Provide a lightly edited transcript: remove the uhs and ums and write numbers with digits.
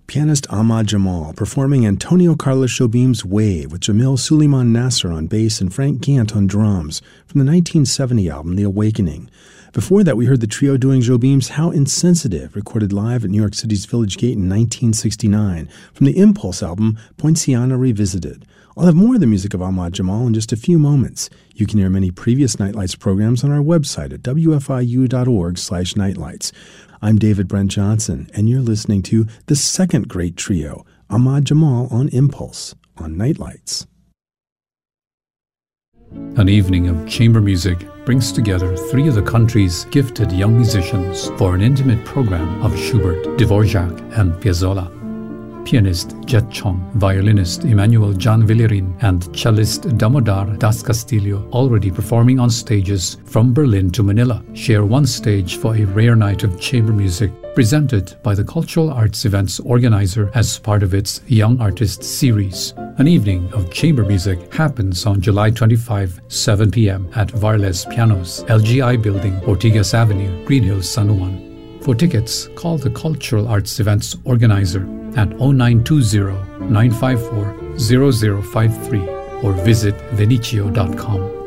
pianist Ahmad Jamal performing Antonio Carlos Jobim's Wave with Jamil Suleiman Nasser on bass and Frank Gant on drums from the 1970 album The Awakening. Before that, we heard the trio doing Jobim's How Insensitive, recorded live at New York City's Village Gate in 1969 from the Impulse album Poinciana Revisited. I'll have more of the music of Ahmad Jamal in just a few moments. You can hear many previous Nightlights programs on our website at wfiu.org/nightlights. I'm David Brent Johnson, and you're listening to the second great trio, Ahmad Jamal on Impulse, on Nightlights. An evening of chamber music brings together three of the country's gifted young musicians for an intimate program of Schubert, Dvorak, and Piazzolla. Pianist Jet Chong, violinist Emmanuel Jan Villerin, and cellist Damodar Das Castillo, already performing on stages from Berlin to Manila, share one stage for a rare night of chamber music presented by the Cultural Arts Events organizer as part of its Young Artists series. An evening of chamber music happens on July 25, 7 p.m. at Varles Pianos, LGI Building, Ortigas Avenue, Green Hills, San Juan. For tickets, call the Cultural Arts Events organizer at 0920-954-0053 or visit venicio.com.